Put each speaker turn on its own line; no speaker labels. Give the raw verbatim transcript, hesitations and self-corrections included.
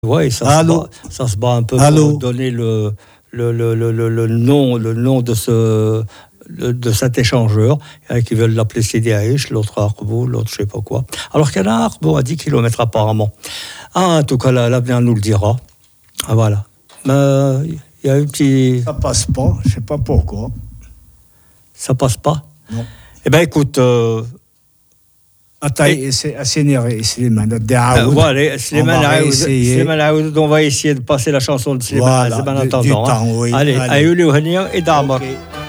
Oui, ça, se bat, ça se bat un peu
Allô.
pour donner le, le, le, le, le, le nom, le nom de, ce, de, de cet échangeur. Il y en a qui veulent l'appeler Sidi Aïch, l'autre Arbo, l'autre je ne sais pas quoi. Alors qu'il y en a un Arbo à dix kilomètres apparemment. Ah, en tout cas, l'avenir nous le dira. Ah, voilà. Mais il y a un petit...
Ça passe pas, je ne sais pas pourquoi.
Ça passe pas?
Non.
Eh bien, écoute... Euh,
Attends, c'est assez énervé, Slimane.
Euh, voilà, Slimane Aoud, on va essayer de passer la chanson de Slimane
voilà,
en attendant.
Du temps, oui.
Allez, Ayoulou Hania et Damar. Okay.